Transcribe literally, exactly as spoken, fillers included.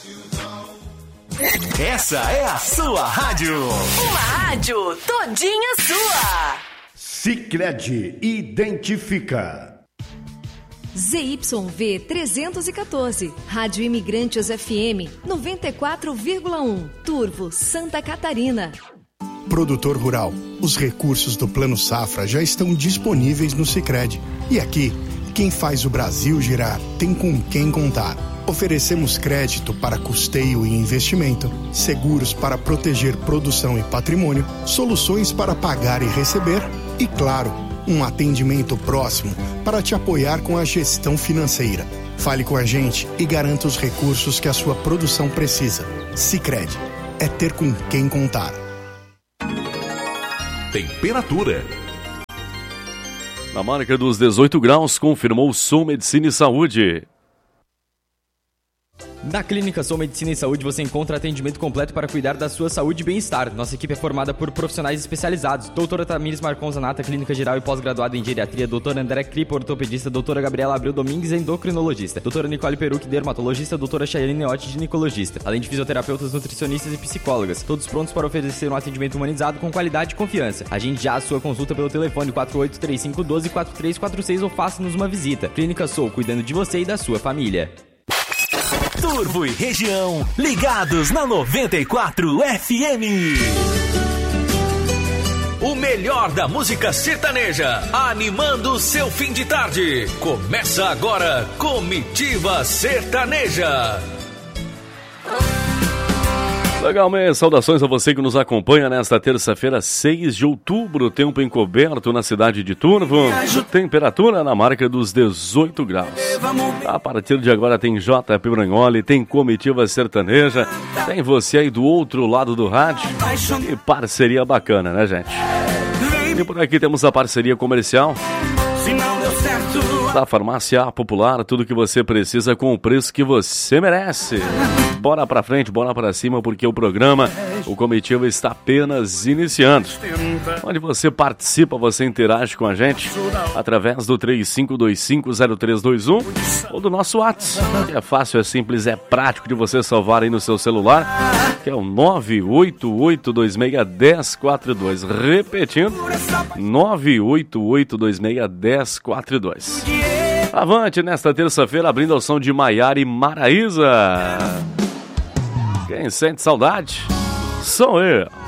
Essa é a sua rádio. Uma rádio todinha sua. Sicredi identifica. Z Y V trezentos e quatorze, Rádio Imigrantes F M noventa e quatro vírgula um, Turvo, Santa Catarina. Produtor rural, os recursos do Plano Safra já estão disponíveis no Sicredi. E aqui, quem faz o Brasil girar tem com quem contar. Oferecemos crédito para custeio e investimento, seguros para proteger produção e patrimônio, soluções para pagar e receber e, claro, um atendimento próximo para te apoiar com a gestão financeira. Fale com a gente e garanta os recursos que a sua produção precisa. Sicredi é ter com quem contar. Temperatura. Na marca dos dezoito graus, confirmou Som Medicina e Saúde. Na Clínica Som Medicina e Saúde você encontra atendimento completo para cuidar da sua saúde e bem-estar. Nossa equipe é formada por profissionais especializados. Doutora Tamires Marcon Zanata, clínica geral e pós-graduada em geriatria. Doutora André Cripa, ortopedista. Doutora Gabriela Abreu Domingues, endocrinologista. Doutora Nicole Peruc, dermatologista. Doutora Chayane Neotti, ginecologista. Além de fisioterapeutas, nutricionistas e psicólogas. Todos prontos para oferecer um atendimento humanizado com qualidade e confiança. Agende já a sua consulta pelo telefone quatro oito três cinco um dois quatro três quatro seis ou faça-nos uma visita. Clínica Sou, cuidando de você e da sua família. Turvo e região, ligados na noventa e quatro F M. O melhor da música sertaneja, animando o seu fim de tarde. Começa agora, Comitiva Sertaneja. Legalmente, saudações a você que nos acompanha nesta terça-feira, seis de outubro, tempo encoberto na cidade de Turvo, temperatura na marca dos dezoito graus. A partir de agora tem J P Bragnoli, tem Comitiva Sertaneja, tem você aí do outro lado do rádio, e parceria bacana, né, gente? E por aqui temos a parceria comercial da Farmácia Popular, tudo que você precisa com o preço que você merece. Bora pra frente, bora pra cima, porque o programa, o Comitiva está apenas iniciando. Onde você participa, você interage com a gente através do três cinco dois cinco zero três dois um ou do nosso WhatsApp. É fácil, é simples, é prático de você salvar aí no seu celular, que é o nove oito oito dois seis um zero quatro dois. Repetindo, nove oito oito dois seis um zero quatro dois. Avante nesta terça-feira, abrindo ao som de Maiara e Maraísa. Quem sente saudade? Sou eu.